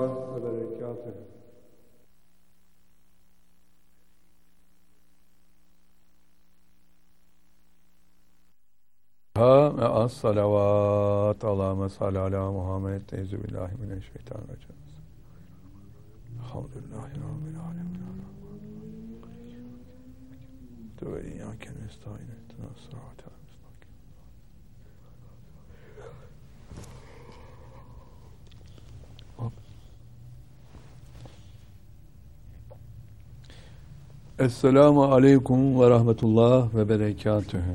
ve berekatuhu. Ve as-salavat Allahümme salli ala Muhammed. Euzubillahimineşşeytanirracim. Elhamdülillahi Rabbil alemin. Ve iyyâke nestaîn ihdinas sıratal müstakîm. Esselamu aleyküm ve rahmetullah ve berekatühü.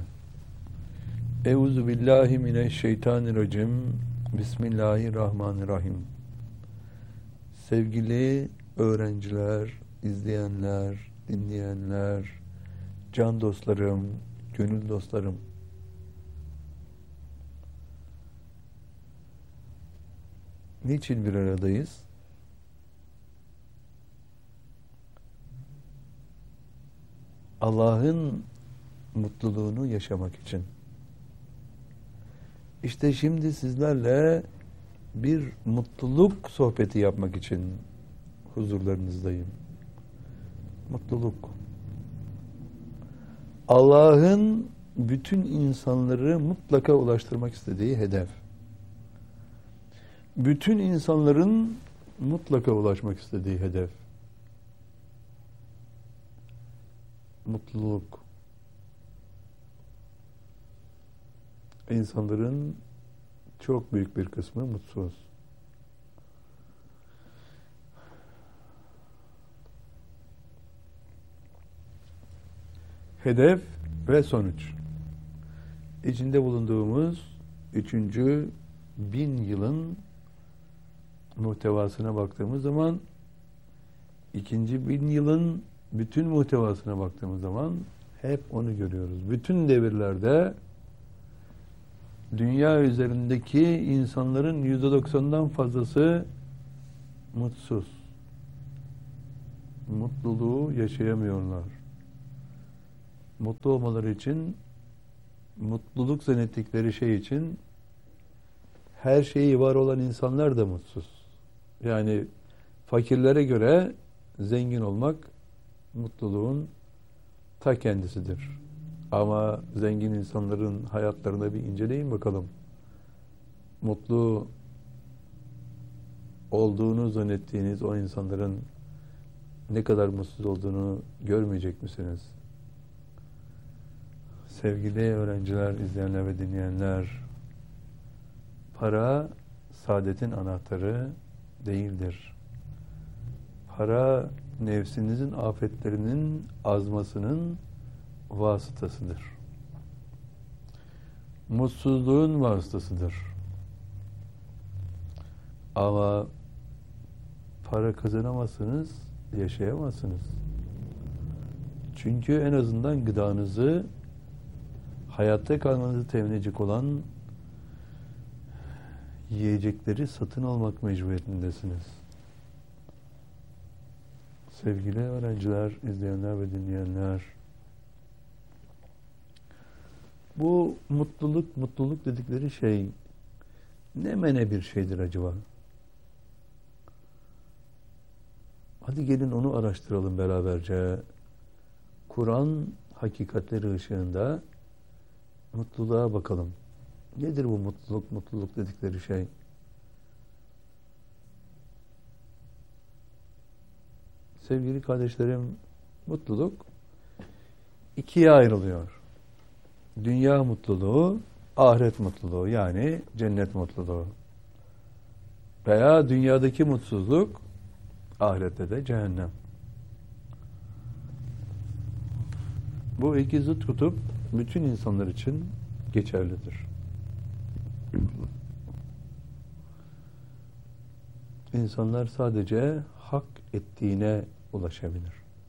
Euzubillahimineşşeytanirracim. Bismillahirrahmanirrahim. Sevgili öğrenciler, izleyenler, dinleyenler, can dostlarım, gönül dostlarım. Niçin bir aradayız? Allah'ın mutluluğunu yaşamak için. İşte şimdi sizlerle bir mutluluk sohbeti yapmak için huzurlarınızdayım. Mutluluk. Allah'ın bütün insanları mutlaka ulaştırmak istediği hedef. Bütün insanların mutlaka ulaşmak istediği hedef. Mutluluk. İnsanların çok büyük bir kısmı mutsuz. Hedef ve sonuç. İçinde bulunduğumuz 3. 1000 yılın muhtevasına baktığımız zaman 2. 1000 yılın bütün muhtevasına baktığımız zaman hep onu görüyoruz. Bütün devirlerde dünya üzerindeki insanların %90'dan fazlası mutsuz. Mutluluğu yaşayamıyorlar. Mutlu olmaları için, mutluluk zannettikleri şey için her şeyi var olan insanlar da mutsuz. Yani fakirlere göre zengin olmak mutluluğun ta kendisidir. Ama zengin insanların hayatlarına bir inceleyin bakalım. Mutlu olduğunu zannettiğiniz o insanların ne kadar mutsuz olduğunu görmeyecek misiniz? Sevgili öğrenciler, izleyenler ve dinleyenler, para saadetin anahtarı değildir. Para nefsinizin afetlerinin azmasının vasıtasıdır. Mutsuzluğun vasıtasıdır. Ama para kazanamazsınız, yaşayamazsınız. Çünkü en azından gıdanızı, hayatta kalmanızı temin edecek olan yiyecekleri satın almak mecburiyetindesiniz. Sevgili öğrenciler, izleyenler ve dinleyenler, bu mutluluk dedikleri şey ne mene bir şeydir acaba? Hadi gelin onu araştıralım beraberce. Kur'an hakikatleri ışığında mutluluğa bakalım. Nedir bu mutluluk dedikleri şey? Sevgili kardeşlerim, mutluluk ikiye ayrılıyor. Dünya mutluluğu, ahiret mutluluğu, yani cennet mutluluğu. Veya dünyadaki mutsuzluk, ahirette de cehennem. Bu iki zıt kutup bütün insanlar için geçerlidir. İnsanlar sadece hak ettiğine ulaşabilir.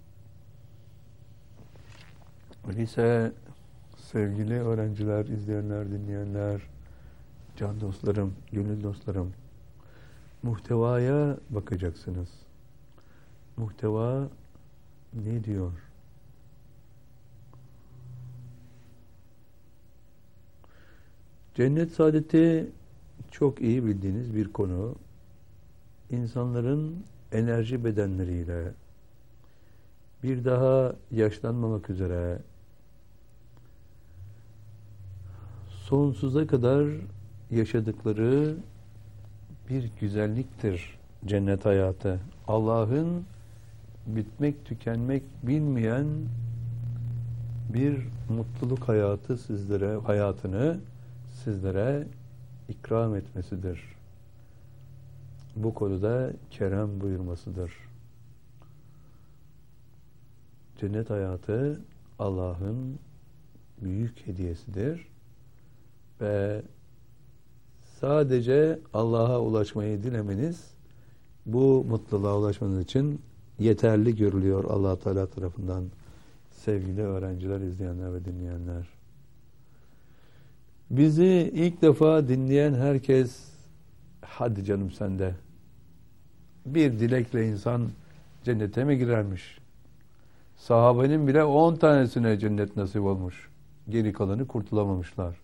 Öyleyse sevgili öğrenciler, izleyenler, dinleyenler, can dostlarım, gönül dostlarım, muhtevaya bakacaksınız. Muhteva ne diyor? Cennet saadeti çok iyi bildiğiniz bir konu. insanların enerji bedenleriyle bir daha yaşlanmamak üzere sonsuza kadar yaşadıkları bir güzelliktir cennet hayatı. Allah'ın bitmek tükenmek bilmeyen bir mutluluk hayatını sizlere ikram etmesidir. Bu konuda kerem buyurmasıdır. Cennet hayatı Allah'ın büyük hediyesidir ve sadece Allah'a ulaşmayı dilemeniz bu mutluluğa ulaşmanız için yeterli görülüyor Allah Teala tarafından. Sevgili öğrenciler, izleyenler ve dinleyenler. Bizi ilk defa dinleyen herkes, hadi canım sen de, bir dilekle insan cennete mi girermiş? Sahabenin bile 10 tanesine cennet nasip olmuş. Geri kalanı kurtulamamışlar.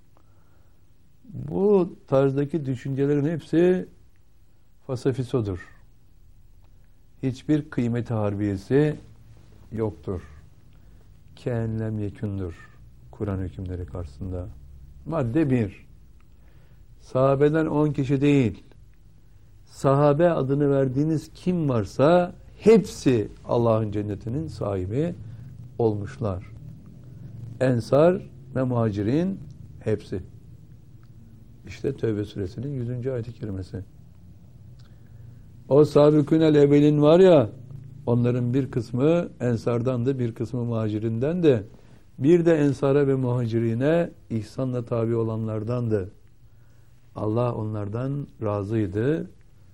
Bu tarzdaki düşüncelerin hepsi fasafisodur. Hiçbir kıymeti harbiyesi yoktur. Kâenlem yekûndur Kur'an hükümleri karşısında. Madde 1. Sahabeden 10 kişi değil, sahabe adını verdiğiniz kim varsa hepsi Allah'ın cennetinin sahibi olmuşlar. Ensar ve muhacirin hepsi. İşte Tevbe suresinin 100. ayet-i kerimesi. O sabikûnel evvelin var ya, onların bir kısmı ensardan da bir kısmı muhacirinden de bir de ensara ve muhacirine ihsanla tabi olanlardandı. Allah onlardan razıydı.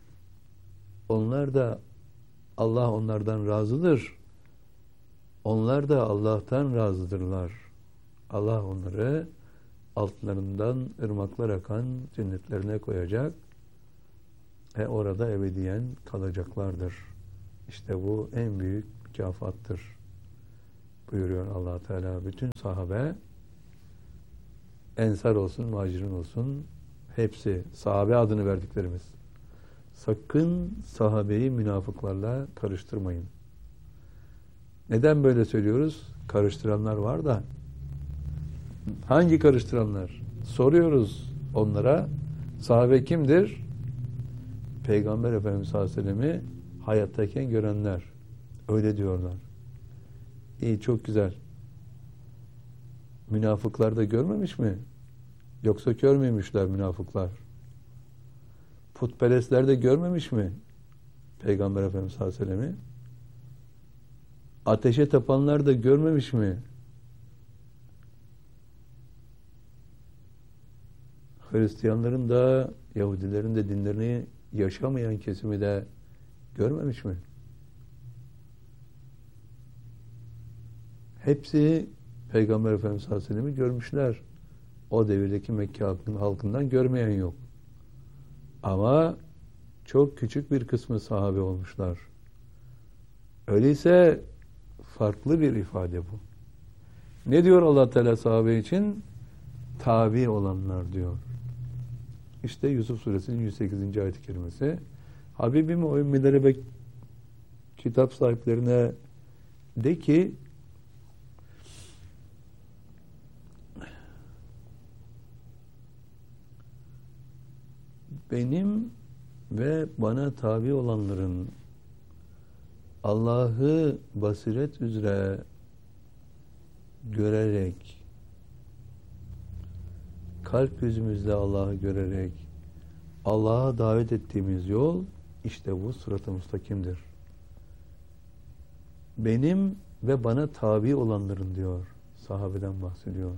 Allah onlardan razıdır. Onlar da Allah'tan razıdırlar. Allah onları altlarından ırmaklar akan cennetlerine koyacak ve orada ebediyen kalacaklardır. İşte bu en büyük mükafattır buyuruyor Allah Teala. Bütün sahabe, ensar olsun, muhacirin olsun, hepsi sahabe adını verdiklerimiz. Sakın sahabeyi münafıklarla karıştırmayın. Neden böyle söylüyoruz? Karıştıranlar var da. Hangi karıştıranlar? Soruyoruz onlara. Sahabe kimdir? Peygamber Efendimiz sallallahu aleyhi ve sellem'i hayattayken görenler. Öyle diyorlar. İyi, çok güzel. Münafıklar da görmemiş mi? Yoksa kör müymüşler münafıklar? Putperestler de görmemiş mi Peygamber Efendimiz sallallahu aleyhi ve sellem'i? Ateşe tapanlar da görmemiş mi? Hristiyanların da Yahudilerin de dinlerini yaşamayan kesimi de görmemiş mi? Hepsi Peygamber Efendimiz sallallahu aleyhi ve sellem'i görmüşler. O devirdeki Mekke halkından görmeyen yok. Ama çok küçük bir kısmı sahabe olmuşlar. Öyleyse farklı bir ifade bu. Ne diyor Allah Teala sahabe için? Tabi olanlar diyor. İşte Yusuf Suresinin 108. ayet-i kerimesi. Habibim o ümmilere ve kitap sahiplerine de ki benim ve bana tabi olanların Allah'ı basiret üzere görerek, kalp yüzümüzle Allah'ı görerek Allah'a davet ettiğimiz yol işte bu sırat-ı müstakimdir. Benim ve bana tabi olanların diyor. Sahabeden bahsediyor.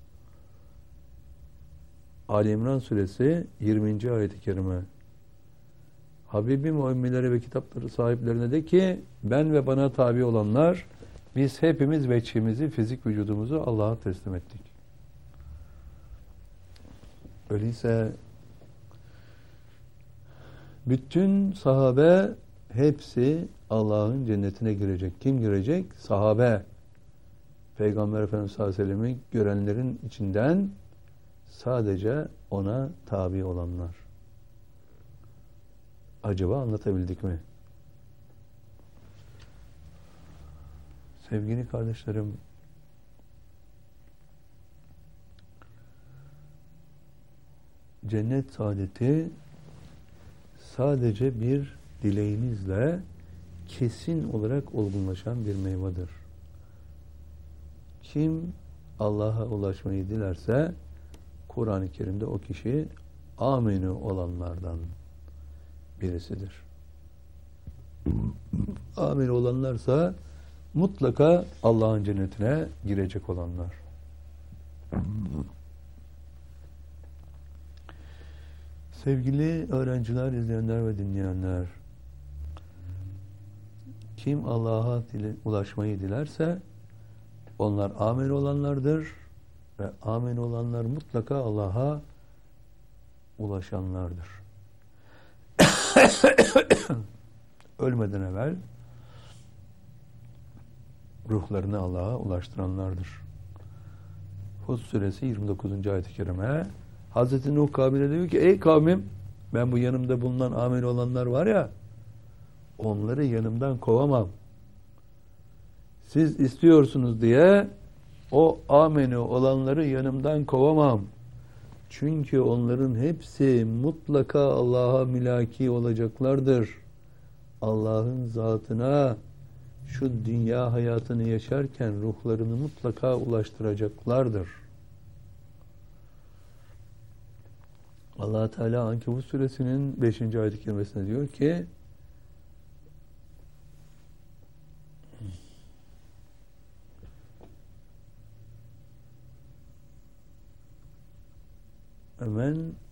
Ali İmran suresi 20. ayet-i kerime. Habibim o ümmilere ve kitapları sahiplerine de ki ben ve bana tabi olanlar biz hepimiz veçhimizi, fizik vücudumuzu Allah'a teslim ettik. Öyleyse bütün sahabe hepsi Allah'ın cennetine girecek. Kim girecek? Sahabe. Peygamber Efendimiz sallallahu aleyhi ve sellem'i görenlerin içinden sadece ona tabi olanlar. Acaba anlatabildik mi? Sevgili kardeşlerim, cennet saadeti sadece bir dileğinizle kesin olarak olgunlaşan bir meyvedir. Kim Allah'a ulaşmayı dilerse Kur'an-ı Kerim'de o kişi amenü olanlardan birisidir. Amenü olanlarsa mutlaka Allah'ın cennetine girecek olanlar. Sevgili öğrenciler, izleyenler ve dinleyenler, kim Allah'a ulaşmayı dilerse onlar amin olanlardır ve amin olanlar mutlaka Allah'a ulaşanlardır. Ölmeden evvel ruhlarını Allah'a ulaştıranlardır. Hud suresi 29. ayet-i kerime, Hazreti Nuh kavmine diyor ki, ey kavmim, ben bu yanımda bulunan amin olanlar var ya, onları yanımdan kovamam. Siz istiyorsunuz diye o ameni olanları yanımdan kovamam. Çünkü onların hepsi mutlaka Allah'a mülaki olacaklardır. Allah'ın zatına şu dünya hayatını yaşarken ruhlarını mutlaka ulaştıracaklardır. Allah Teala Ankebut suresinin 5. ayet-i kerimesinde diyor ki, men